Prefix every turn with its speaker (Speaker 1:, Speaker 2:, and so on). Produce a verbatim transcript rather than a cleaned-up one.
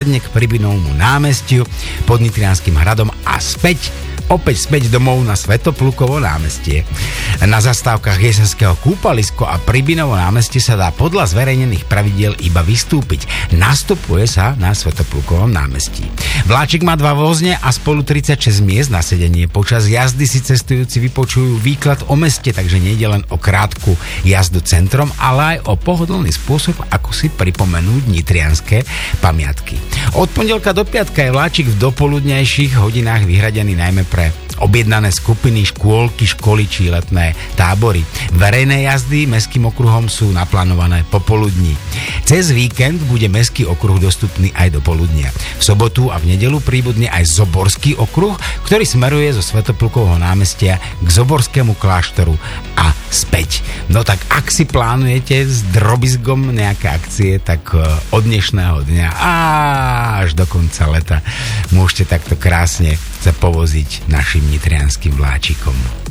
Speaker 1: nahliadne k Pribinovmu námestiu pod Nitrianskym hradom a späť opäť späť domov na Svätoplukovo námestie. Na zastávkach Jesenského kúpalisko a Pribinovo námestie sa dá podľa zverejnených pravidiel iba vystúpiť. Nastupuje sa na Svätoplukovom námestí. Vláčik má dva vozne a spolu tridsaťšesť miest na sedenie. Počas jazdy si cestujúci vypočujú výklad o meste, takže nejde len o krátku jazdu centrom, ale aj o pohodlný spôsob, ako si pripomenúť nitrianske pamiatky. Od pondelka do piatka je vláčik v dopoludnejších hodinách vyhradený najmä pre objednané skupiny, škôlky, školy či letné tábory. Verejné jazdy mestským okruhom sú naplánované popoludní. Cez víkend bude mestský okruh dostupný aj do poludnia. V sobotu a v nedeľu príbudne aj Zoborský okruh, ktorý smeruje zo Svätoplukovho námestia k Zoborskému kláštoru a späť. No tak ak si plánujete s drobizgom nejaké akcie, tak od dnešného dňa až do konca leta môžete takto krásne sa povoziť našim nitrianskym vláčikom.